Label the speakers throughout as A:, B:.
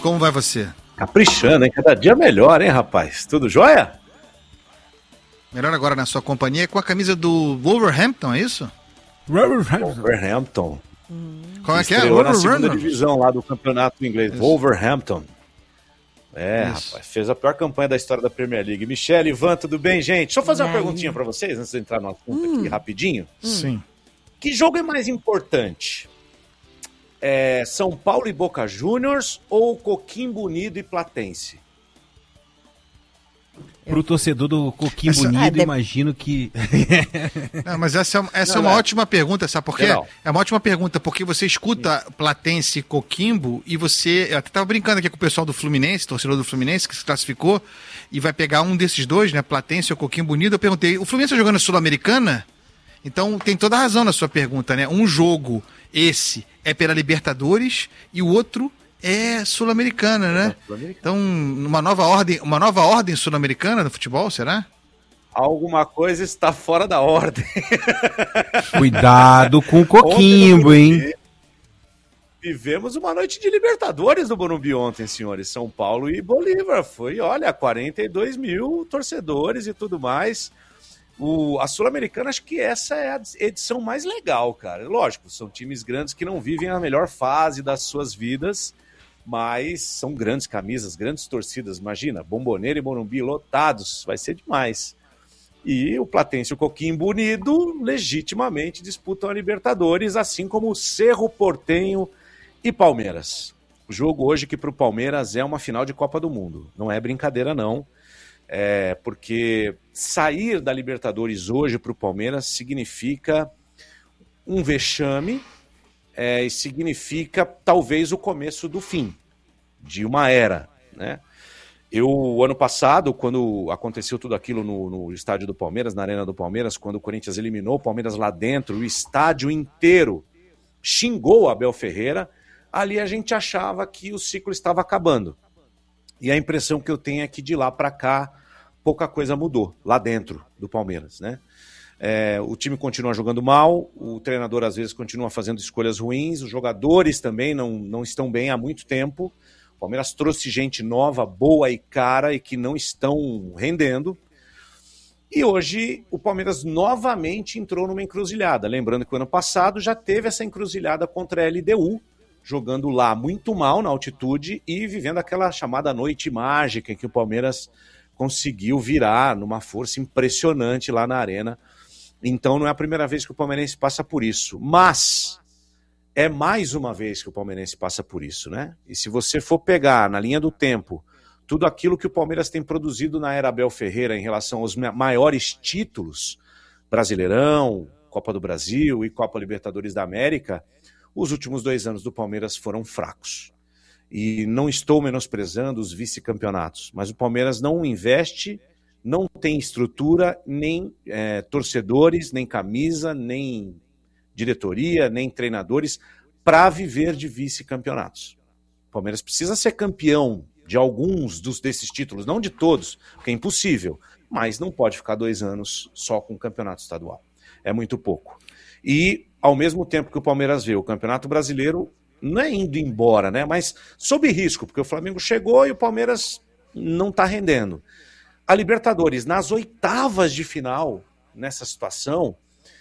A: como vai você?
B: Caprichando, hein? Cada dia melhor, hein, rapaz? Tudo jóia?
A: Melhor agora na sua companhia com a camisa do Wolverhampton, é isso?
B: Wolverhampton.
A: Qual é que é?
B: Estreou na segunda divisão lá do campeonato inglês. Isso. Wolverhampton. Rapaz, fez a pior campanha da história da Premier League. Michele, Ivan, tudo bem, gente? Deixa eu fazer uma perguntinha pra vocês, antes de entrar no assunto aqui, rapidinho.
A: Sim.
B: Que jogo é mais importante? São Paulo e Boca Juniors ou Coquimbo Unido e Platense?
C: Pro torcedor do Coquimbo Unido, imagino que...
A: Não, mas essa é uma ótima pergunta, sabe por quê? É uma ótima pergunta, porque você escuta Platense e Coquimbo e você... Eu até tava brincando aqui com o pessoal do Fluminense, torcedor do Fluminense, que se classificou, e vai pegar um desses dois, né? Platense ou Coquimbo Unido. Eu perguntei, o Fluminense tá jogando a Sul-Americana? Então tem toda a razão na sua pergunta, né? Um jogo, esse, é pela Libertadores e o outro... é sul-americana, né? Então, uma nova ordem sul-americana no futebol, será?
B: Alguma coisa está fora da ordem.
C: Cuidado com o Coquimbo, hein?
B: Vivemos uma noite de Libertadores no Morumbi ontem, senhores. São Paulo e Bolívar. Foi, olha, 42 mil torcedores e tudo mais. A Sul-Americana, acho que essa é a edição mais legal, cara. Lógico, são times grandes que não vivem a melhor fase das suas vidas, mas são grandes camisas, grandes torcidas. Imagina, Bomboneira e Morumbi lotados, vai ser demais. E o Platense e o Coquimbo Unido legitimamente disputam a Libertadores, assim como o Cerro Porteño e Palmeiras. O jogo hoje que para o Palmeiras é uma final de Copa do Mundo. Não é brincadeira, não. Porque sair da Libertadores hoje para o Palmeiras significa um vexame, e significa talvez o começo do fim de uma era, né? Ano passado, quando aconteceu tudo aquilo no estádio do Palmeiras, na Arena do Palmeiras, quando o Corinthians eliminou o Palmeiras lá dentro, o estádio inteiro xingou o Abel Ferreira, ali a gente achava que o ciclo estava acabando. E a impressão que eu tenho é que de lá para cá pouca coisa mudou lá dentro do Palmeiras, né? O time continua jogando mal, o treinador às vezes continua fazendo escolhas ruins, os jogadores também não estão bem há muito tempo. O Palmeiras trouxe gente nova, boa e cara e que não estão rendendo. E hoje o Palmeiras novamente entrou numa encruzilhada. Lembrando que o ano passado já teve essa encruzilhada contra a LDU, jogando lá muito mal na altitude e vivendo aquela chamada noite mágica em que o Palmeiras conseguiu virar numa força impressionante lá na arena. Então não é a primeira vez que o palmeirense passa por isso, mas é mais uma vez que o palmeirense passa por isso, né? E se você for pegar na linha do tempo tudo aquilo que o Palmeiras tem produzido na era Abel Ferreira em relação aos maiores títulos, Brasileirão, Copa do Brasil e Copa Libertadores da América, os últimos 2 anos do Palmeiras foram fracos. E não estou menosprezando os vice-campeonatos, mas o Palmeiras não investe, não tem estrutura, nem torcedores, nem camisa, nem diretoria, nem treinadores para viver de vice-campeonatos. O Palmeiras precisa ser campeão de alguns desses títulos, não de todos, porque é impossível, mas não pode ficar 2 anos só com o campeonato estadual. É muito pouco. E, ao mesmo tempo que o Palmeiras vê o Campeonato Brasileiro, não é indo embora, né? Mas sob risco, porque o Flamengo chegou e o Palmeiras não está rendendo. A Libertadores, nas oitavas de final, nessa situação,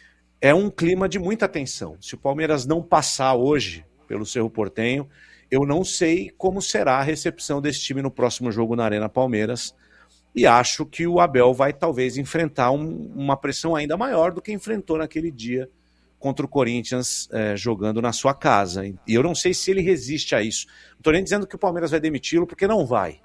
B: é um clima de muita tensão. Se o Palmeiras não passar hoje pelo Cerro Porteño, eu não sei como será a recepção desse time no próximo jogo na Arena Palmeiras. E acho que o Abel vai talvez enfrentar uma pressão ainda maior do que enfrentou naquele dia contra o Corinthians jogando na sua casa. E eu não sei se ele resiste a isso. Não estou nem dizendo que o Palmeiras vai demiti-lo, porque não vai.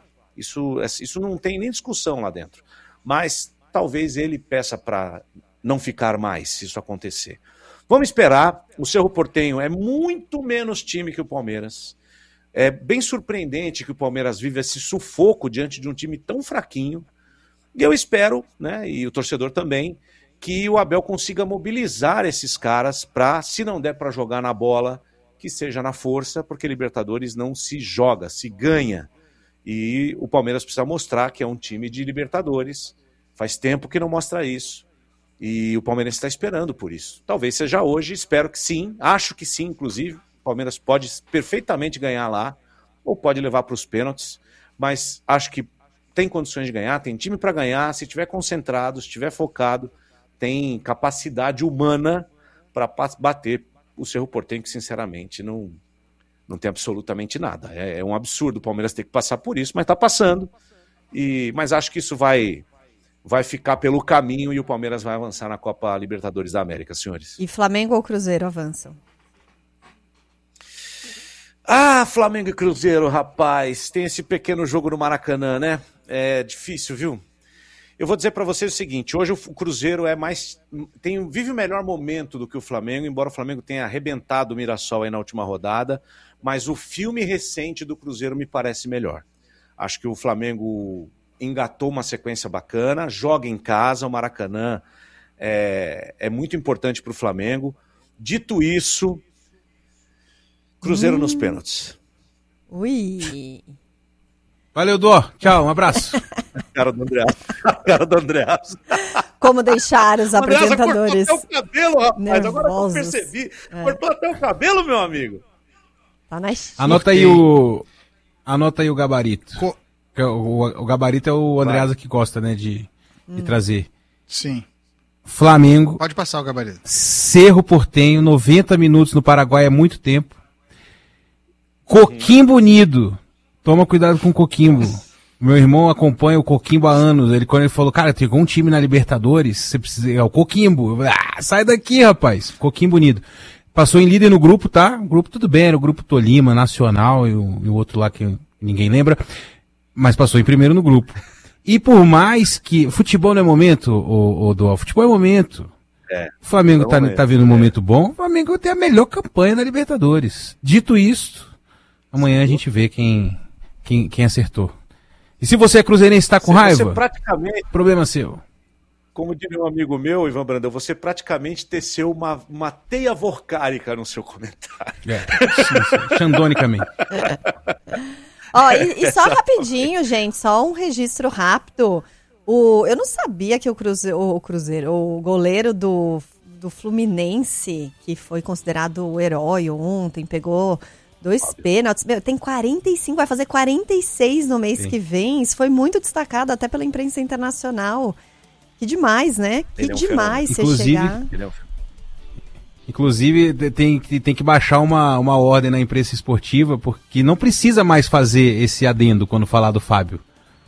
B: Isso não tem nem discussão lá dentro. Mas talvez ele peça para não ficar mais, se isso acontecer. Vamos esperar. O Cerro Porteño é muito menos time que o Palmeiras. É bem surpreendente que o Palmeiras vive esse sufoco diante de um time tão fraquinho. E eu espero, né, e o torcedor também, que o Abel consiga mobilizar esses caras para, se não der para jogar na bola, que seja na força, porque Libertadores não se joga, se ganha. E o Palmeiras precisa mostrar que é um time de Libertadores. Faz tempo que não mostra isso. E o Palmeiras está esperando por isso. Talvez seja hoje, espero que sim. Acho que sim, inclusive. O Palmeiras pode perfeitamente ganhar lá. ou pode levar para os pênaltis, mas acho que tem condições de ganhar, tem time para ganhar, se estiver concentrado, se estiver focado, tem capacidade humana para bater o Cerro Porteño, que sinceramente não tem absolutamente nada. É um absurdo o Palmeiras ter que passar por isso, mas está passando. Mas acho que isso vai ficar pelo caminho e o Palmeiras vai avançar na Copa Libertadores da América, senhores.
D: E Flamengo ou Cruzeiro avançam?
B: Flamengo e Cruzeiro, rapaz. Tem esse pequeno jogo no Maracanã, né? É difícil, viu? Eu vou dizer para vocês o seguinte, hoje o Cruzeiro vive o melhor momento do que o Flamengo, embora o Flamengo tenha arrebentado o Mirassol aí na última rodada, mas o filme recente do Cruzeiro me parece melhor. Acho que o Flamengo engatou uma sequência bacana, joga em casa, o Maracanã é muito importante para o Flamengo. Dito isso, Cruzeiro nos pênaltis.
D: Ui!
C: Valeu, Dó. Tchau, um abraço.
B: Cara do Andreas.
D: Como deixar os apresentadores
B: cortou até o cabelo, rapaz.
D: nervosos.
B: Agora eu percebi. Cortou até o cabelo, meu amigo.
D: Tá na
C: Anota aí o gabarito. O gabarito é o Andreasa que gosta, né, de trazer.
A: Sim.
C: Flamengo.
A: Pode passar o gabarito.
C: Cerro Porteño, 90 minutos no Paraguai é muito tempo. Coquimbo Unido. Toma cuidado com o Coquimbo. Meu irmão acompanha o Coquimbo há anos. Quando ele falou, cara, tem um time na Libertadores, você precisa. É o Coquimbo. Sai daqui, rapaz. Coquimbo Unido. Passou em líder no grupo, tá? O grupo tudo bem, era o grupo Tolima, Nacional e o outro lá que ninguém lembra. Mas passou em primeiro no grupo. E por mais que. Futebol não é momento, o Dual. Futebol é momento. O Flamengo tá vendo um momento bom. O Flamengo tem a melhor campanha na Libertadores. Dito isto, amanhã a gente vê quem acertou. E se você é cruzeirense e está com raiva, problema seu.
B: Como diria um amigo meu, Ivan Brandão, você praticamente teceu uma teia vorcárica no seu comentário.
C: Sim, xandonicamente.
D: E só rapidinho, gente, só um registro rápido. Eu não sabia que o goleiro do Fluminense, que foi considerado o herói ontem, pegou 2 pênaltis. Tem 45, vai fazer 46 no mês que vem. Isso foi muito destacado até pela imprensa internacional. Que demais, né? Que demais você chegar.
C: Inclusive, tem que baixar uma ordem na imprensa esportiva, porque não precisa mais fazer esse adendo quando falar do Fábio.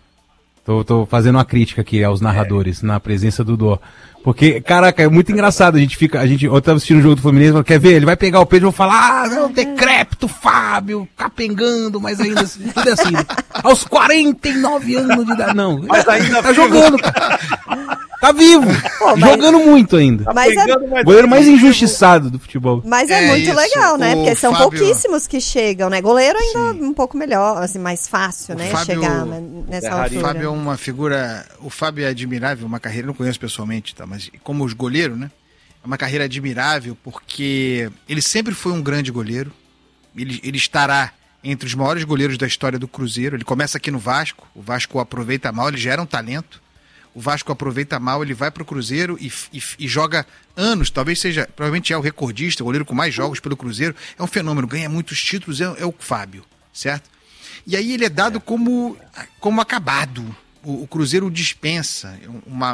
C: Tô fazendo uma crítica aqui aos narradores, na presença do Dó. Porque, caraca, é muito engraçado. Eu tava assistindo o jogo do Fluminense, quer ver? Ele vai pegar o Pedro e vou falar, não, decrépito Fábio, capengando, mas ainda assim, tudo é assim. Aos 49 anos de idade, não.
B: Mas ainda
C: tá jogando, cara. Tá vivo, jogando muito ainda.
D: Mas
C: o goleiro mais injustiçado do futebol.
D: Mas é muito isso, legal, né? Porque são pouquíssimos que chegam, né? Goleiro ainda um pouco melhor, assim, mais fácil, né? Chegar nessa altura.
A: O Fábio é uma figura... O Fábio é admirável, uma carreira... Eu não conheço pessoalmente, tá? Mas como os goleiros, né? É uma carreira admirável porque ele sempre foi um grande goleiro. Ele estará entre os maiores goleiros da história do Cruzeiro. Ele começa aqui no Vasco. O Vasco o aproveita mal, ele já era um talento. O Vasco aproveita mal, ele vai pro Cruzeiro e joga anos, provavelmente é o recordista, o goleiro com mais jogos pelo Cruzeiro, é um fenômeno, ganha muitos títulos, é o Fábio, certo? E aí ele é dado como acabado, o Cruzeiro dispensa uma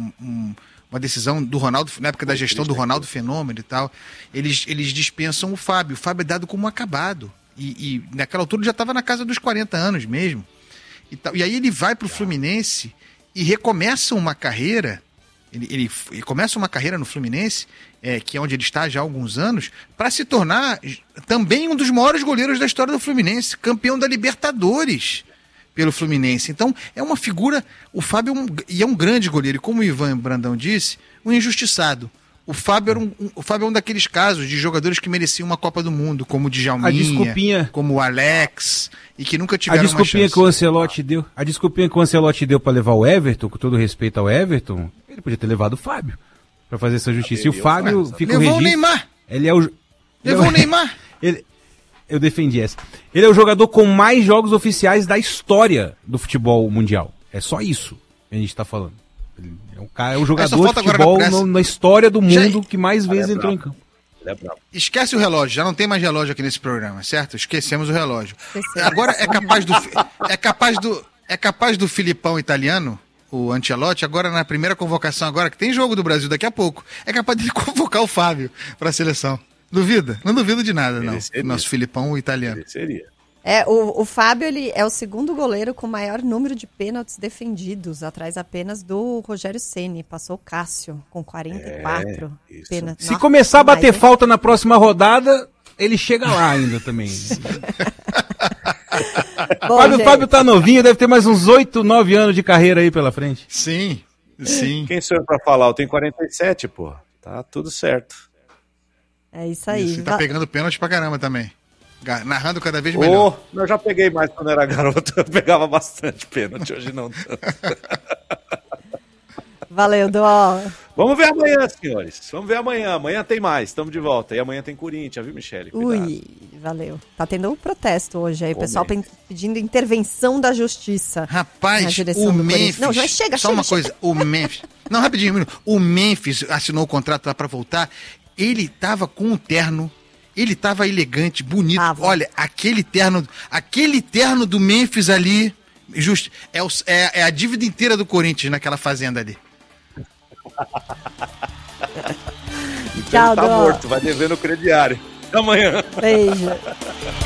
A: decisão do Ronaldo, na época da gestão do Ronaldo Fenômeno e tal, eles dispensam o Fábio é dado como acabado, e naquela altura ele já estava na casa dos 40 anos mesmo, e aí ele vai pro Fluminense e recomeça uma carreira, ele começa uma carreira no Fluminense, que é onde ele está já há alguns anos, para se tornar também um dos maiores goleiros da história do Fluminense, campeão da Libertadores pelo Fluminense. Então, é uma figura, o Fábio é um grande goleiro, e como o Ivan Brandão disse, um injustiçado. O Fábio é um daqueles casos de jogadores que mereciam uma Copa do Mundo, como o Djalminha, como o Alex, e que nunca tiveram uma chance.
C: A desculpinha que o Ancelotti deu para levar o Everton, com todo respeito ao Everton, ele podia ter levado o Fábio para fazer essa justiça. E o Fábio fica
A: levou o Neymar.
C: Levou o Neymar. Eu defendi essa. Ele é o jogador com mais jogos oficiais da história do futebol mundial. É só isso que a gente está falando. É o jogador de futebol na história do mundo que mais vezes entrou em campo.
B: Ele é bravo.
A: Esquece o relógio, já não tem mais relógio aqui nesse programa, certo? Esquecemos o relógio. Agora é capaz do Filipão italiano, o Ancelotti, agora na primeira convocação, agora que tem jogo do Brasil daqui a pouco, é capaz de convocar o Fábio para a seleção. Duvida? Não duvido de nada, não. Nosso Filipão, o italiano.
B: Seria.
D: O Fábio, ele é o segundo goleiro com maior número de pênaltis defendidos, atrás apenas do Rogério Ceni. Passou o Cássio, com 44 pênaltis.
C: Se começar a bater falta na próxima rodada, ele chega lá ainda também.
D: Bom,
C: o Fábio tá novinho, deve ter mais uns 8, 9 anos de carreira aí pela frente.
A: Sim.
B: Quem sou eu pra falar? Eu tenho 47, pô. Tá tudo certo.
D: É isso aí.
A: Você tá pegando pênalti pra caramba também. Narrando cada vez melhor.
B: Eu já peguei mais quando era garoto. Eu pegava bastante pênalti, hoje não tanto.
D: Valeu, Dó.
B: Vamos ver amanhã, senhores. Vamos ver amanhã. Amanhã tem mais, estamos de volta. E amanhã tem Corinthians, viu, Michele? Cuidado.
D: Ui, valeu. Tá tendo um protesto hoje aí, o pessoal pedindo intervenção da justiça.
A: Rapaz, o Memphis...
D: Não, já chega,
A: Só uma coisa, o Memphis... Não, rapidinho, o Memphis assinou o contrato lá pra voltar. Ele tava com um terno... Ele tava elegante, bonito. Olha, aquele terno do Memphis ali, justo, é a dívida inteira do Corinthians naquela fazenda ali.
B: Então ele tá morto, vai dever no crediário. Até amanhã.
D: Beijo.